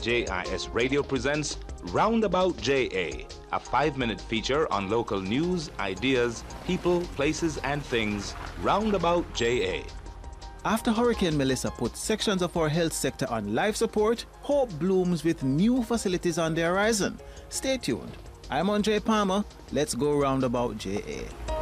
JIS Radio presents Roundabout JA, a 5-minute feature on local news, ideas, people, places, and things. Roundabout JA. After Hurricane Melissa put sections of our health sector on life support, hope blooms with new facilities on the horizon. Stay tuned. I'm Andre Palmer. Let's go Roundabout JA.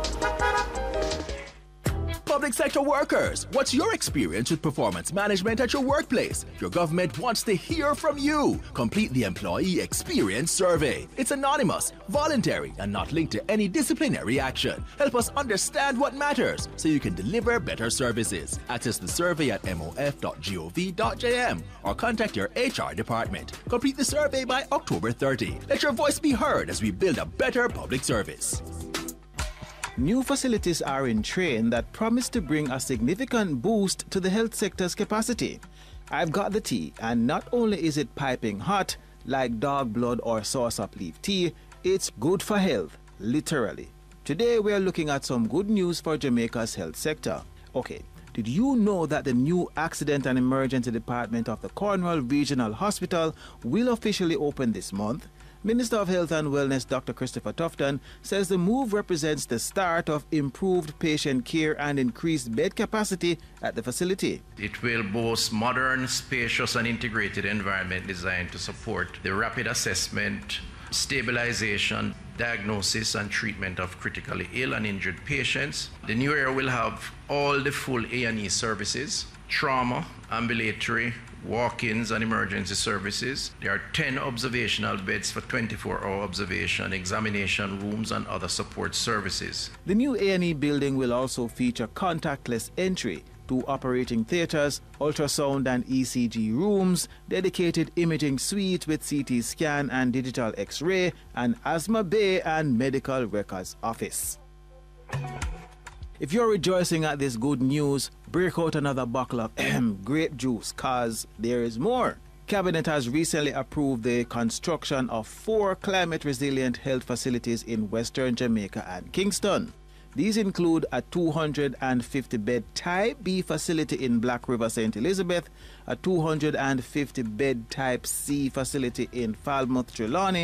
Public sector workers, what's your experience with performance management at your workplace? Your government wants to hear from you. Complete the Employee Experience Survey. It's anonymous, voluntary, and not linked to any disciplinary action. Help us understand what matters so you can deliver better services. Access the survey at mof.gov.jm or contact your HR department. Complete the survey by October 30. Let your voice be heard as we build a better public service. New facilities are in train that promise to bring a significant boost to the health sector's capacity. I've got the tea, and not only is it piping hot, like dog blood or sauce-up leaf tea, it's good for health, literally. Today we're looking at some good news for Jamaica's health sector. Okay, did you know that the new Accident and Emergency Department of the Cornwall Regional Hospital will officially open this month? Minister of Health and Wellness Dr. Christopher Tufton says the move represents the start of improved patient care and increased bed capacity at the facility. It will boast modern, spacious and integrated environment designed to support the rapid assessment, stabilization, diagnosis and treatment of critically ill and injured patients. The new area will have all the full A&E services, trauma, ambulatory, walk-ins and emergency services. There are 10 observational beds for 24-hour observation, examination rooms and other support services. The new A&E building will also feature contactless entry to operating theaters, ultrasound and ECG rooms, dedicated imaging suite with CT scan and digital X-ray, and asthma bay and medical records office. If you're rejoicing at this good news, break out another bottle of grape juice, cause there is more. Cabinet has recently approved the construction of 4 climate-resilient health facilities in Western Jamaica and Kingston. These include a 250-bed Type B facility in Black River, St. Elizabeth, a 250-bed Type C facility in Falmouth, Trelawney,